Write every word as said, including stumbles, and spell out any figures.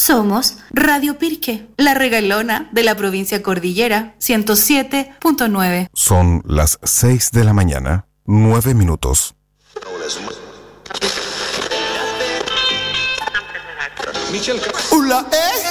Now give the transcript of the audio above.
Somos Radio Pirque, la regalona de la provincia cordillera, ciento siete punto nueve. Son las seis de la mañana, nueve minutos. Hola, eh.